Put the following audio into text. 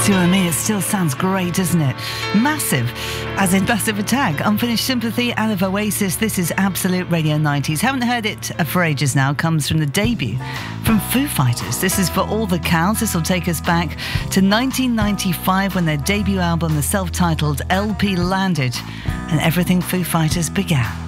See what I mean? It still sounds great, doesn't it? Massive, as in Massive Attack, Unfinished Sympathy out of Oasis. This is Absolute Radio 90s. Haven't heard it for ages now. Comes from the debut from Foo Fighters. This is For All the Cows. This will take us back to 1995 when their debut album, the self-titled LP, landed and everything Foo Fighters began.